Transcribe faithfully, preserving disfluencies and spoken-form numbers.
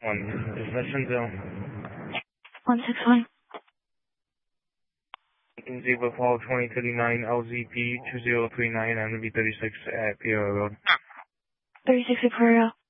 one. Is Nashville? one six one. Zebra Paul twenty thirty-nine L Z P two zero three nine, I'm going to be thirty-six at Peoria Road. thirty-six at Peoria.